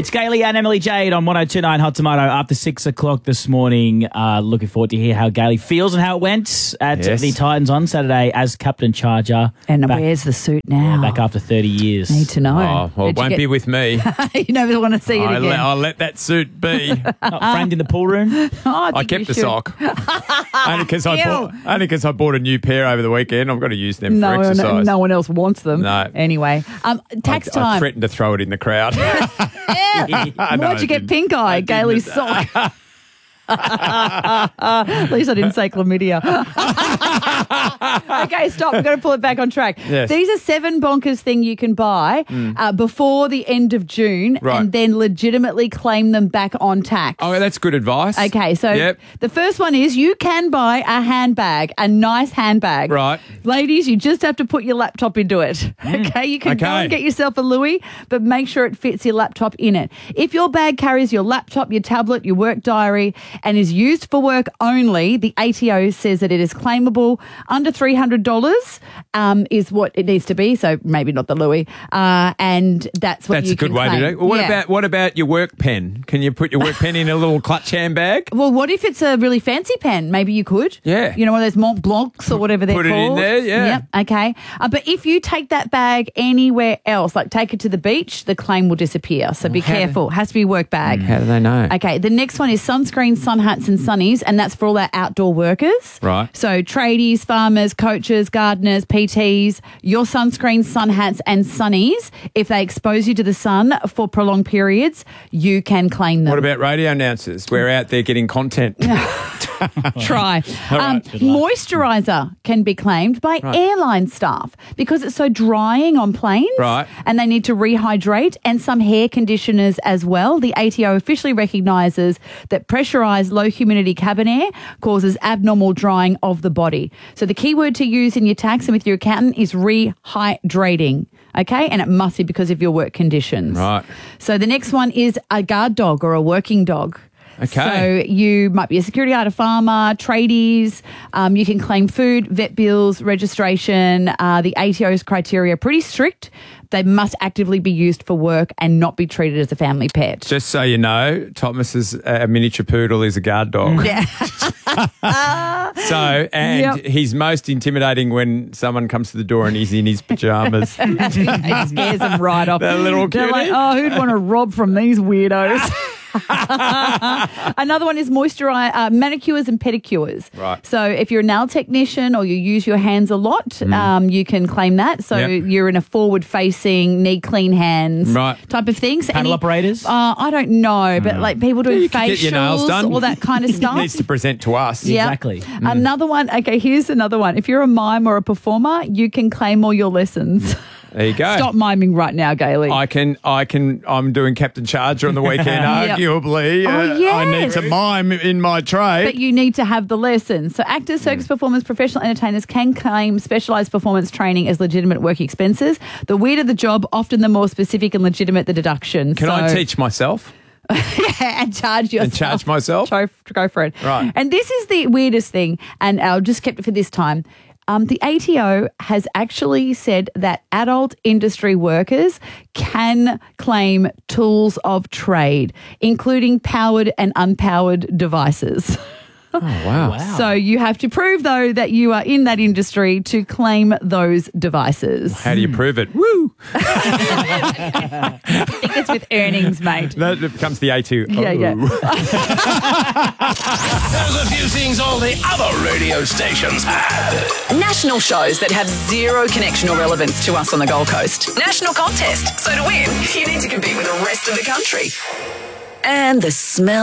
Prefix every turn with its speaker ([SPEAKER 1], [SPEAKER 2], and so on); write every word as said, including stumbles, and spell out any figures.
[SPEAKER 1] It's Gailey and Emily Jade on one oh two point nine Hot Tomato after six o'clock this morning. Uh, looking forward to hear how Gailey feels and how it went at
[SPEAKER 2] Yes.
[SPEAKER 1] the Titans on Saturday as captain charger.
[SPEAKER 3] And
[SPEAKER 1] back,
[SPEAKER 3] where's the suit now?
[SPEAKER 1] yeah, back after thirty years.
[SPEAKER 3] Need to know.
[SPEAKER 2] Oh, well, it
[SPEAKER 3] Did you
[SPEAKER 2] won't
[SPEAKER 3] get-
[SPEAKER 2] be with me.
[SPEAKER 3] you never want to see it
[SPEAKER 2] I
[SPEAKER 3] again.
[SPEAKER 2] let, I'll let that suit be.
[SPEAKER 1] Not framed in the pool room.
[SPEAKER 3] Oh, I,
[SPEAKER 2] I
[SPEAKER 3] think
[SPEAKER 2] kept
[SPEAKER 3] you
[SPEAKER 2] the
[SPEAKER 3] should.
[SPEAKER 2] sock. only because I
[SPEAKER 3] Ew.
[SPEAKER 2] bought only 'cause I bought a new pair over the weekend. I've got to use them
[SPEAKER 3] No,
[SPEAKER 2] for
[SPEAKER 3] no,
[SPEAKER 2] exercise.
[SPEAKER 3] no one else wants them.
[SPEAKER 2] No.
[SPEAKER 3] Anyway, um, tax
[SPEAKER 2] I, I
[SPEAKER 3] time.
[SPEAKER 2] threatened to throw it in the crowd.
[SPEAKER 3] Yeah.
[SPEAKER 2] No,
[SPEAKER 3] Why'd
[SPEAKER 2] I
[SPEAKER 3] you get
[SPEAKER 2] didn't.
[SPEAKER 3] pink eye?
[SPEAKER 2] I
[SPEAKER 3] Gailey's
[SPEAKER 2] didn't.
[SPEAKER 3] sock. At least I didn't say chlamydia. Okay, stop. We've got to pull it back on track.
[SPEAKER 2] Yes.
[SPEAKER 3] These are seven bonkers thing you can buy uh, before the end of June
[SPEAKER 2] Right.
[SPEAKER 3] and then legitimately claim them back on tax.
[SPEAKER 2] Oh, that's good advice.
[SPEAKER 3] Okay, so
[SPEAKER 2] Yep.
[SPEAKER 3] the first one is you can buy a handbag, a nice handbag.
[SPEAKER 2] Right.
[SPEAKER 3] Ladies, you just have to put your laptop into it. Okay, you can go
[SPEAKER 2] Okay.
[SPEAKER 3] and get yourself a Louis, but make sure it fits your laptop in it. If your bag carries your laptop, your tablet, your work diary, and is used for work only, the A T O says that it is claimable. Under three hundred dollars um, is what it needs to be, so maybe not the Louis. Uh, and that's what
[SPEAKER 2] That's
[SPEAKER 3] you
[SPEAKER 2] a good
[SPEAKER 3] can
[SPEAKER 2] way
[SPEAKER 3] claim.
[SPEAKER 2] to do it. Well, what
[SPEAKER 3] Yeah.
[SPEAKER 2] about what about your work pen? Can you put your work pen in a little clutch handbag?
[SPEAKER 3] Well, what if it's a really fancy pen? Maybe you could.
[SPEAKER 2] Yeah.
[SPEAKER 3] You know, one of those Mont Blancs or whatever they're
[SPEAKER 2] Put it in
[SPEAKER 3] called.
[SPEAKER 2] there, yeah.
[SPEAKER 3] Yep. Okay. Uh, but if you take that bag anywhere else, like take it to the beach, the claim will disappear. So be
[SPEAKER 2] how do-
[SPEAKER 3] careful. Has to be a work bag.
[SPEAKER 2] How do they know?
[SPEAKER 3] Okay, the next one is sunscreen, sun hats and sunnies, and that's for all our outdoor workers.
[SPEAKER 2] Right.
[SPEAKER 3] So tradies, farmers, coaches, gardeners, P Ts, your sunscreen, sun hats and sunnies, if they expose you to the sun for prolonged periods, you can claim them.
[SPEAKER 2] What about radio announcers? We're out there getting content.
[SPEAKER 3] Try.
[SPEAKER 1] All
[SPEAKER 3] Um,
[SPEAKER 1] right, good luck.
[SPEAKER 3] moisturiser can be claimed by
[SPEAKER 2] Right.
[SPEAKER 3] airline staff because it's so drying on planes.
[SPEAKER 2] Right.
[SPEAKER 3] And they need to rehydrate, and some hair conditioners as well. The A T O officially recognises that pressurised low humidity cabin air causes abnormal drying of the body. So the key word to use in your tax and with your accountant is rehydrating. Okay, and it must be because of your work conditions.
[SPEAKER 2] Right.
[SPEAKER 3] So the next one is a guard dog or a working dog.
[SPEAKER 2] Okay.
[SPEAKER 3] So you might be a security guard, a farmer, tradies. Um, you can claim food, vet bills, registration. Uh, the A T O's criteria are pretty strict. They must actively be used for work and not be treated as a family pet.
[SPEAKER 2] Just so you know, Thomas's uh, miniature poodle is a guard dog.
[SPEAKER 3] Yeah.
[SPEAKER 2] So, and
[SPEAKER 3] Yep.
[SPEAKER 2] he's most intimidating when someone comes to the door and he's in his pajamas.
[SPEAKER 3] It scares them right off.
[SPEAKER 2] That little
[SPEAKER 3] They're like,
[SPEAKER 2] cutie.
[SPEAKER 3] oh, who'd want to rob from these weirdos? Another one is moisturize, uh, manicures and pedicures.
[SPEAKER 2] Right.
[SPEAKER 3] So if you're a nail technician or you use your hands a lot, um, you can claim that. So
[SPEAKER 2] Yep.
[SPEAKER 3] you're in a forward-facing, need clean hands
[SPEAKER 2] Right.
[SPEAKER 3] type of things.
[SPEAKER 1] Panel operators?
[SPEAKER 3] Uh, I don't know, but like people doing
[SPEAKER 2] You can get your nails
[SPEAKER 3] facials,
[SPEAKER 2] done.
[SPEAKER 3] all that kind of stuff.
[SPEAKER 2] Needs to present to us.
[SPEAKER 3] Yep.
[SPEAKER 1] Exactly.
[SPEAKER 3] Another one. Okay, here's another one. If you're a mime or a performer, you can claim all your lessons.
[SPEAKER 2] There you go.
[SPEAKER 3] Stop miming right now, Gailey.
[SPEAKER 2] I can, I can, I'm doing Captain Charger on the weekend,
[SPEAKER 3] Yep.
[SPEAKER 2] arguably.
[SPEAKER 3] Oh,
[SPEAKER 2] Uh, I need
[SPEAKER 3] yes.
[SPEAKER 2] to mime in my trade.
[SPEAKER 3] But you need to have the lessons. So actors, circus performers, professional entertainers can claim specialised performance training as legitimate work expenses. The weirder the job, often the more specific and legitimate the deduction.
[SPEAKER 2] Can
[SPEAKER 3] so,
[SPEAKER 2] I teach myself
[SPEAKER 3] and charge yourself?
[SPEAKER 2] and charge myself?
[SPEAKER 3] Go, go for it.
[SPEAKER 2] Right.
[SPEAKER 3] And this is the weirdest thing, and I'll just keep it for this time. Um, the A T O has actually said that adult industry workers can claim tools of trade, including powered and unpowered devices.
[SPEAKER 2] Oh, wow.
[SPEAKER 1] Wow.
[SPEAKER 3] So you have to prove, though, that you are in that industry to claim those devices.
[SPEAKER 2] How do you prove it? Woo!
[SPEAKER 3] I think it's with earnings, mate.
[SPEAKER 2] That becomes the A two.
[SPEAKER 3] Yeah, yeah.
[SPEAKER 4] There's a few things all the other radio stations have.
[SPEAKER 5] National shows that have zero connection or relevance to us on the Gold Coast. National contest. So to win, you need to compete with the rest of the country. And the smell